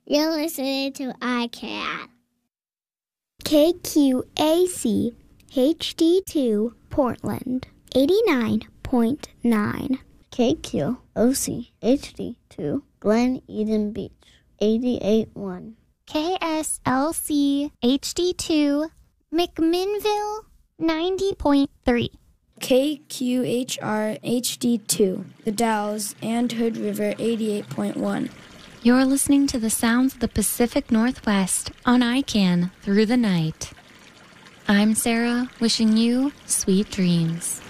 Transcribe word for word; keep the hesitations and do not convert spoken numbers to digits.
You're listening to I CAN. K Q A C H D two Portland, eighty-nine point nine. K Q O C H D two Glen Eden Beach, eighty-eight point one. K S L C H D two McMinnville, ninety point three. K Q H R H D two The Dalles and Hood River, eighty-eight point one. You're listening to the sounds of the Pacific Northwest on I CAN through the night. I'm Sarah, wishing you sweet dreams.